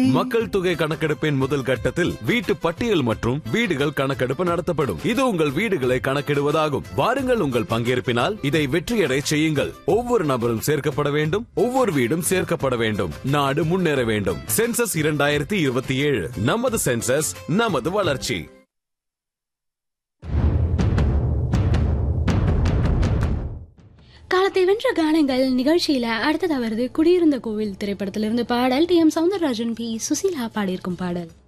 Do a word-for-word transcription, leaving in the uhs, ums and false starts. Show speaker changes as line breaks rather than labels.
மக்கள் தொகை கணக்கெடுப்பின் முதல் கட்டத்தில் வீட்டு பட்டியல் மற்றும் வீடுகள் கணக்கெடுப்பு நடத்தப்படும். இது உங்கள் வீடுகளை கணக்கிடுவதாகும். வாருங்கள், உங்கள் பங்கேற்பினால் இதை வெற்றியடை செய்யுங்கள். ஒவ்வொரு நபரும் சேர்க்கப்பட வேண்டும், ஒவ்வொரு வீடும் சேர்க்கப்பட வேண்டும். நாடு முன்னேற வேண்டும். சென்சஸ் இரண்டாயிரத்தி இருபத்தி ஏழு, நமது சென்சஸ், நமது வளர்ச்சி.
காலத்தை வென்ற கானங்கள் நிகழ்ச்சியில அடுத்தது வருது குடியிருந்த கோவில் திரைப்படத்திலிருந்து பாடல். D M Soundararajan, B Susheela பாடியிருக்கும் பாடல்.